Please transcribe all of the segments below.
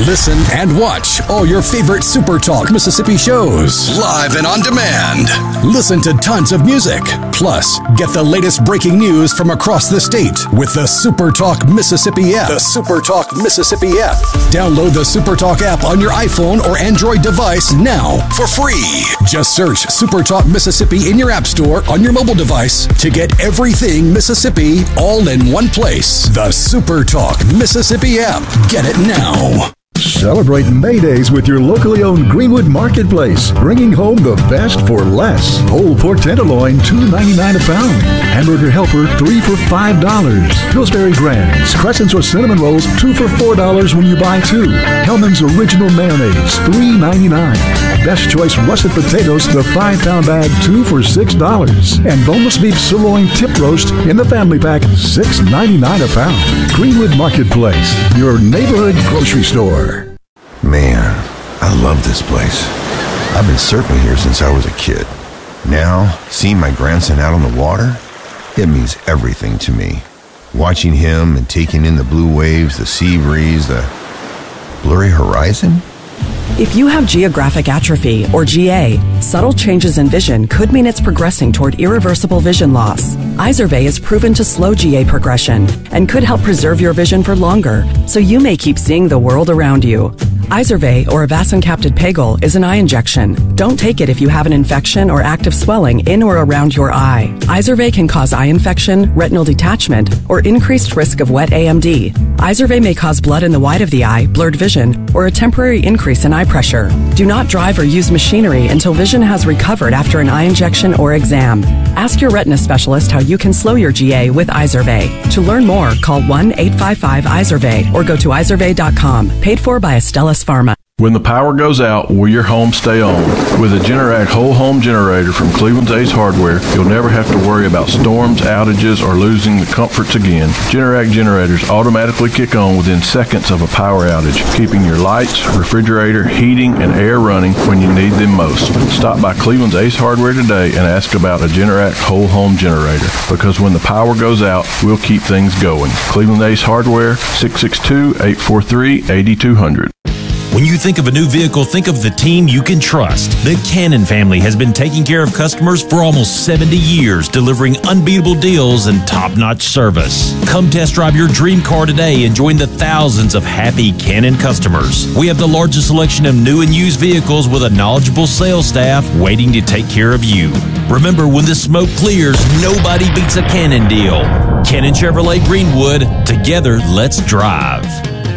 Listen and watch all your favorite Super Talk Mississippi shows live and on demand. Listen to tons of music. Plus, get the latest breaking news from across the state with the Super Talk Mississippi app. The Super Talk Mississippi app. Download the Super Talk app on your iPhone or Android device now for free. Just search Super Talk Mississippi in your app store on your mobile device to get everything Mississippi all in one place. The Super Talk Mississippi app. Get it now. Celebrate May Days with your locally owned Greenwood Marketplace, bringing home the best for less. Whole pork tenderloin, $2.99 a pound. Hamburger Helper, 3 for $5. Pillsbury Grands, crescents or cinnamon rolls, 2 for $4 when you buy 2. Hellman's Original Mayonnaise, $3.99. Best Choice Russet Potatoes, the 5-pound bag, 2 for $6. And boneless beef sirloin tip roast in the family pack, $6.99 a pound. Greenwood Marketplace, your neighborhood grocery store. Man, I love this place. I've been surfing here since I was a kid. Now, seeing my grandson out on the water, it means everything to me. Watching him and taking in the blue waves, the sea breeze, the blurry horizon. If you have geographic atrophy, or GA, subtle changes in vision could mean it's progressing toward irreversible vision loss. Izervay is proven to slow GA progression and could help preserve your vision for longer, so you may keep seeing the world around you. Izervay, or avacincaptad pegol, is an eye injection. Don't take it if you have an infection or active swelling in or around your eye. Izervay can cause eye infection, retinal detachment, or increased risk of wet AMD. Izervay may cause blood in the white of the eye, blurred vision, or a temporary increase in eye pressure. Do not drive or use machinery until vision has recovered after an eye injection or exam. Ask your retina specialist how you can slow your GA with Izervay. To learn more, call 1-855-IZERVAY or go to izervay.com. Paid for by Astellas Pharma. When the power goes out, will your home stay on? With a Generac whole home generator from Cleveland's Ace Hardware, you'll never have to worry about storms, outages, or losing the comforts again. Generac generators automatically kick on within seconds of a power outage, keeping your lights, refrigerator, heating, and air running when you need them most. Stop by Cleveland's Ace Hardware today and ask about a Generac whole home generator, because when the power goes out, we'll keep things going. Cleveland Ace Hardware, 662-843-8200. When you think of a new vehicle, think of the team you can trust. The Cannon family has been taking care of customers for almost 70 years, delivering unbeatable deals and top-notch service. Come test drive your dream car today and join the thousands of happy Cannon customers. We have the largest selection of new and used vehicles with a knowledgeable sales staff waiting to take care of you. Remember, when the smoke clears, nobody beats a Cannon deal. Cannon Chevrolet Greenwood. Together, let's drive.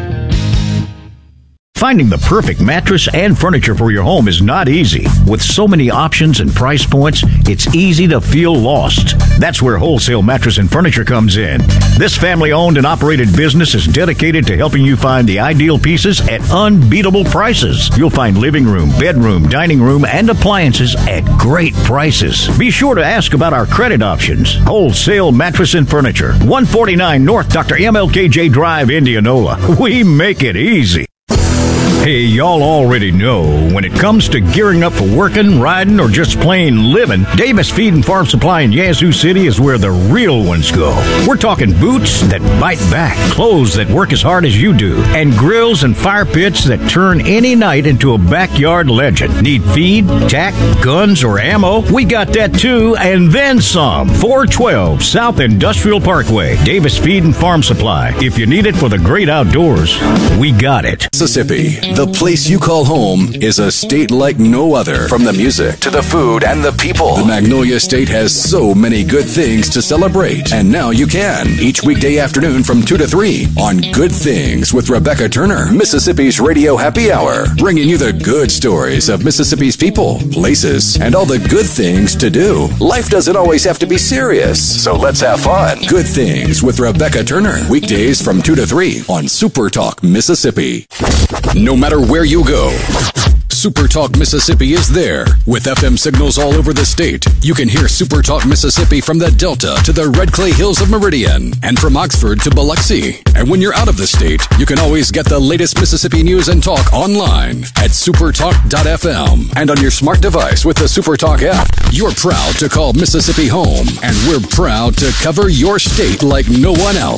Finding the perfect mattress and furniture for your home is not easy. With so many options and price points, it's easy to feel lost. That's where Wholesale Mattress and Furniture comes in. This family-owned and operated business is dedicated to helping you find the ideal pieces at unbeatable prices. You'll find living room, bedroom, dining room, and appliances at great prices. Be sure to ask about our credit options. Wholesale Mattress and Furniture, 149 North Dr. MLKJ Drive, Indianola. We make it easy. Hey, y'all already know, when it comes to gearing up for working, riding, or just plain living, Davis Feed and Farm Supply in Yazoo City is where the real ones go. We're talking boots that bite back, clothes that work as hard as you do, and grills and fire pits that turn any night into a backyard legend. Need feed, tack, guns, or ammo? We got that too, and then some. 412 South Industrial Parkway, Davis Feed and Farm Supply. If you need it for the great outdoors, we got it. Mississippi. The place you call home is a state like no other. From the music to the food and the people, the Magnolia State has so many good things to celebrate. And now you can, each weekday afternoon from 2 to 3 on Good Things with Rebecca Turner, Mississippi's Radio Happy Hour, bringing you the good stories of Mississippi's people, places, and all the good things to do. Life doesn't always have to be serious, so let's have fun. Good Things with Rebecca Turner, weekdays from 2 to 3 on Super Talk Mississippi. No matter where you go, Super Talk Mississippi is there. With FM signals all over the state, you can hear Super Talk Mississippi from the Delta to the Red Clay Hills of Meridian and from Oxford to Biloxi. And when you're out of the state, you can always get the latest Mississippi news and talk online at supertalk.fm and on your smart device with the Super Talk app. You're proud to call Mississippi home, and we're proud to cover your state like no one else.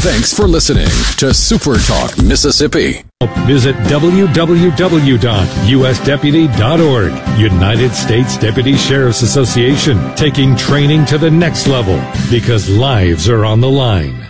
Thanks for listening to Super Talk Mississippi. Visit www.usdeputy.org. United States Deputy Sheriff's Association, taking training to the next level because lives are on the line.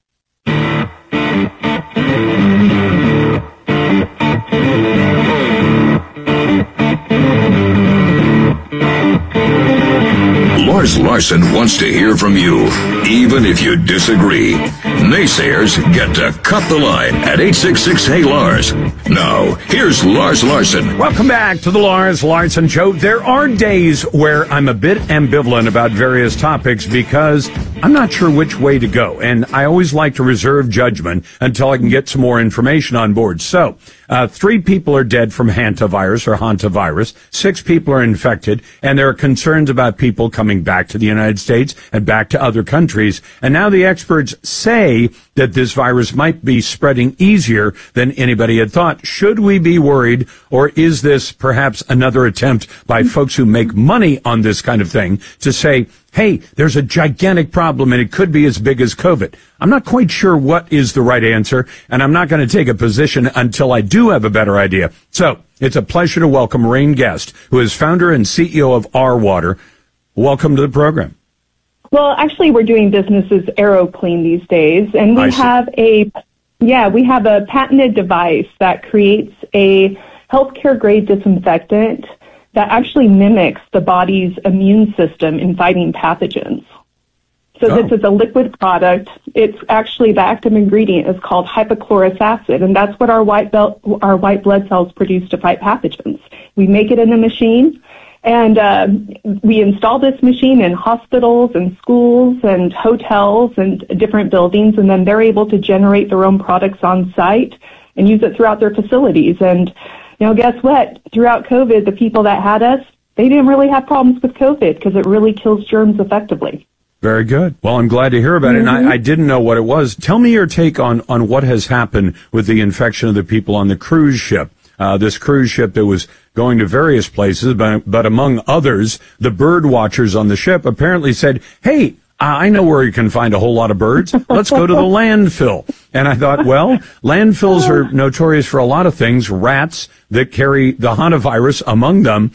Lars Larson wants to hear from you, even if you disagree. Naysayers get to cut the line at 866-HEY-LARS. Now, here's Lars Larson. Welcome back to the Lars Larson Show. There are days where I'm a bit ambivalent about various topics because I'm not sure which way to go, and I always like to reserve judgment until I can get some more information on board. So, 3 people are dead from hantavirus. 6 people are infected, and there are concerns about people coming back to the United States and back to other countries. And now the experts say that this virus might be spreading easier than anybody had thought. Should we be worried, or is this perhaps another attempt by folks who make money on this kind of thing to say, hey, there's a gigantic problem and it could be as big as COVID? I'm not quite sure what is the right answer, and I'm not going to take a position until I do have a better idea. So it's a pleasure to welcome Rain Guest, who is founder and CEO of Our Water. Welcome to the program. Well, actually, we're doing business as AeroClean these days, and we have a patented device that creates a healthcare-grade disinfectant that actually mimics the body's immune system in fighting pathogens. So This is a liquid product. It's actually, the active ingredient is called hypochlorous acid, and that's what our white blood cells produce to fight pathogens. We make it in a machine, and we install this machine in hospitals and schools and hotels and different buildings, and then they're able to generate their own products on site and use it throughout their facilities. And guess what? Throughout COVID, the people that had us, they didn't really have problems with COVID because it really kills germs effectively. Very good. Well, I'm glad to hear about it, and I didn't know what it was. Tell me your take on what has happened with the infection of the people on the cruise ship. This cruise ship that was going to various places, but among others, the bird watchers on the ship apparently said, hey, I know where you can find a whole lot of birds. Let's go to the landfill. And I thought, well, landfills are notorious for a lot of things, rats that carry the hantavirus among them.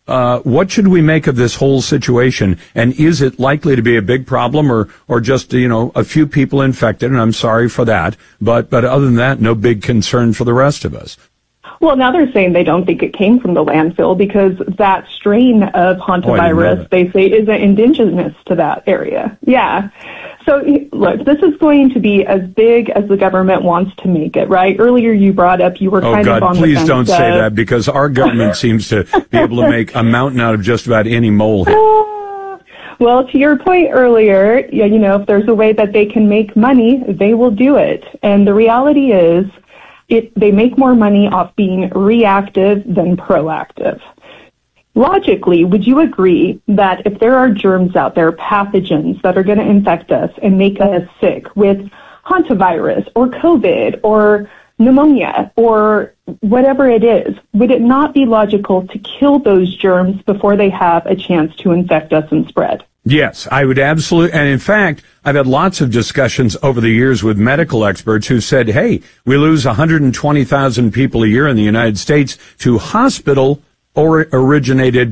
What should we make of this whole situation? And is it likely to be a big problem or just, a few people infected? And I'm sorry for that. But other than that, no big concern for the rest of us. Well, now they're saying they don't think it came from the landfill because that strain of hantavirus, they say, isn't indigenous to that area. Yeah. So, look, this is going to be as big as the government wants to make it, right? Earlier you brought up you were kind of on the fence. Please don't say that, because our government seems to be able to make a mountain out of just about any molehill. Well, to your point earlier, if there's a way that they can make money, they will do it. And the reality is, they make more money off being reactive than proactive. Logically, would you agree that if there are germs out there, pathogens that are going to infect us and make us sick with hantavirus or COVID or pneumonia or whatever it is, would it not be logical to kill those germs before they have a chance to infect us and spread? Yes, I would absolutely. And in fact, I've had lots of discussions over the years with medical experts who said, hey, we lose 120,000 people a year in the United States to hospital or originated,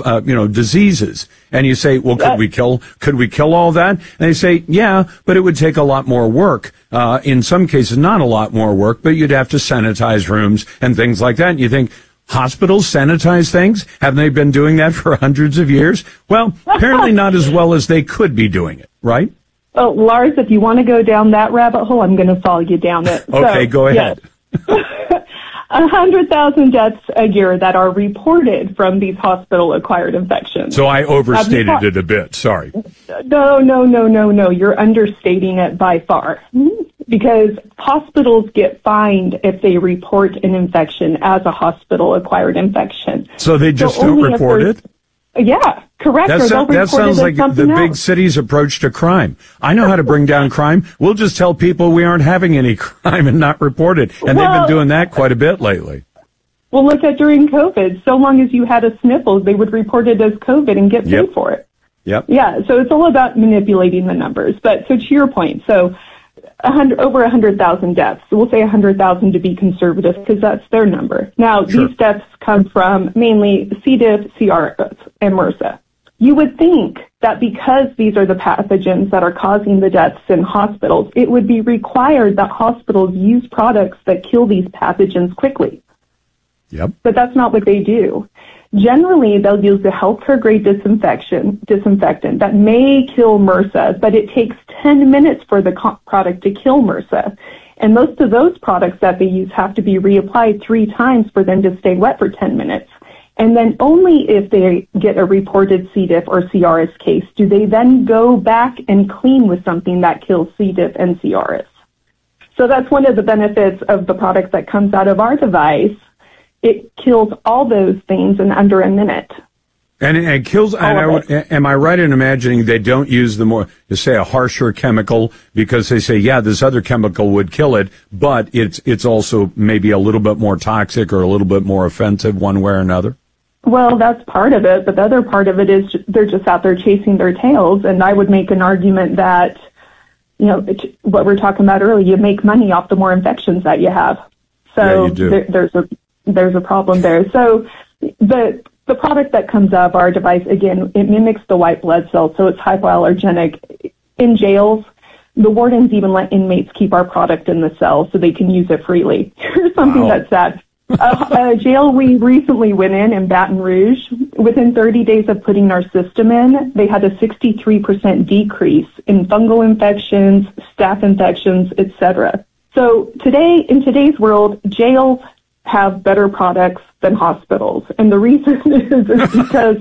diseases. And you say, well, could we kill all that? And they say, yeah, but it would take a lot more work. In some cases, not a lot more work, but you'd have to sanitize rooms and things like that. And you think, hospitals sanitize things? Haven't they been doing that for hundreds of years? Well, apparently not as well as they could be doing it, right? Oh, Lars, if you want to go down that rabbit hole, I'm going to follow you down it. Okay, go ahead. Yes. 100,000 deaths a year that are reported from these hospital-acquired infections. So I overstated it a bit. Sorry. No. You're understating it by far. Because hospitals get fined if they report an infection as a hospital-acquired infection. So they just don't report it? Yeah, correct. That sounds like the big city's approach to crime. I know how to bring down crime. We'll just tell people we aren't having any crime and not report it. And they've been doing that quite a bit lately. Well, look at during COVID. So long as you had a sniffle, they would report it as COVID and get paid for it. Yep. Yeah, so it's all about manipulating the numbers. But so to your point, so over 100,000 deaths. So we'll say 100,000 to be conservative because that's their number. Now, Sure. These deaths come from mainly C. diff, CRS, and MRSA. You would think that because these are the pathogens that are causing the deaths in hospitals, it would be required that hospitals use products that kill these pathogens quickly. Yep. But that's not what they do. Generally, they'll use a healthcare-grade disinfectant that may kill MRSA, but it takes 10 minutes for the product to kill MRSA. And most of those products that they use have to be reapplied 3 times for them to stay wet for 10 minutes. And then only if they get a reported C. diff or CRS case do they then go back and clean with something that kills C. diff and CRS. So that's one of the benefits of the product that comes out of our device. It kills all those things in under a minute. And it kills, am I right in imagining they don't use the more, to say, a harsher chemical because they say, yeah, this other chemical would kill it, but it's also maybe a little bit more toxic or a little bit more offensive one way or another? Well, that's part of it, but the other part of it is they're just out there chasing their tails, and I would make an argument that, you know, what we were talking about earlier, you make money off the more infections that you have. So there's a problem there. So the product that comes out of our device, again, it mimics the white blood cell, so it's hypoallergenic. In jails, the wardens even let inmates keep our product in the cell so they can use it freely. Here's something that's sad. A jail we recently went in Baton Rouge, within 30 days of putting our system in, they had a 63% decrease in fungal infections, staph infections, etc. So in today's world, jails have better products than hospitals. And the reason is because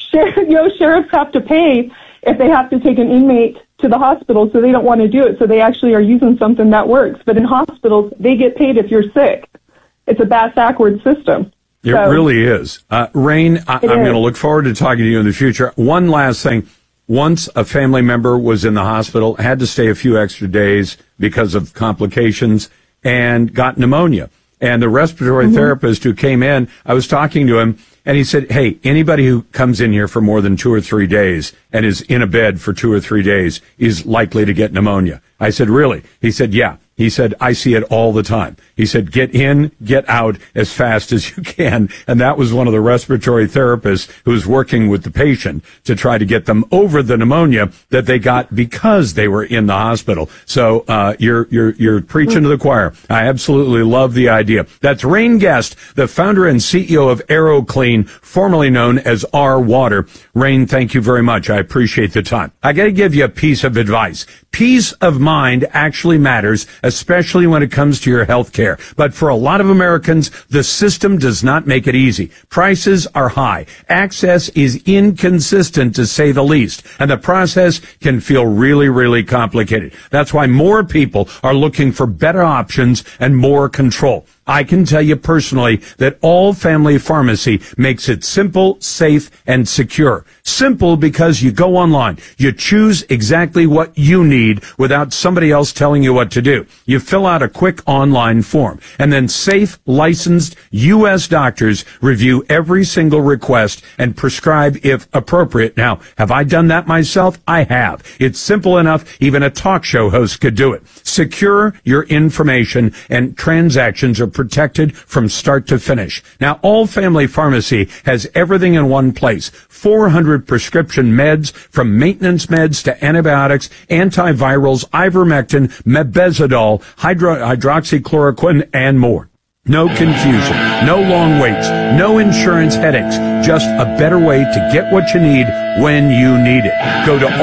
sheriffs have to pay if they have to take an inmate to the hospital, so they don't want to do it. So they actually are using something that works. But in hospitals, they get paid if you're sick. It's a backwards system. It really is. Rain, I'm going to look forward to talking to you in the future. One last thing. Once a family member was in the hospital, had to stay a few extra days because of complications, and got pneumonia. And the respiratory therapist who came in, I was talking to him, and he said, hey, anybody who comes in here for more than 2 or 3 days and is in a bed for 2 or 3 days is likely to get pneumonia. I said, really? He said, yeah. He said, I see it all the time. He said, get in, get out as fast as you can. And that was one of the respiratory therapists who was working with the patient to try to get them over the pneumonia that they got because they were in the hospital. So, you're preaching to the choir. I absolutely love the idea. That's Rain Guest, the founder and CEO of AeroClean, formerly known as R Water. Rain, thank you very much. I appreciate the time. I got to give you a piece of advice. Peace of mind actually matters, especially when it comes to your health care. But for a lot of Americans, the system does not make it easy. Prices are high. Access is inconsistent, to say the least. And the process can feel really, really complicated. That's why more people are looking for better options and more control. I can tell you personally that All Family Pharmacy makes it simple, safe, and secure. Simple because you go online. You choose exactly what you need without somebody else telling you what to do. You fill out a quick online form. And then safe, licensed U.S. doctors review every single request and prescribe if appropriate. Now, have I done that myself? I have. It's simple enough. Even a talk show host could do it. Secure your information, and transactions are protected from start to finish. Now, All Family Pharmacy has everything in one place. 400 prescription meds, from maintenance meds to antibiotics, antivirals, ivermectin, mebendazole, hydroxychloroquine, and more. No confusion, no long waits, no insurance headaches, just a better way to get what you need when you need it. Go to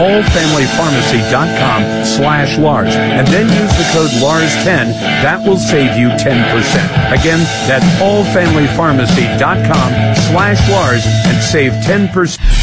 allfamilypharmacy.com/Lars and then use the code LARS10. That will save you 10%. Again, that's allfamilypharmacy.com/Lars and save 10%.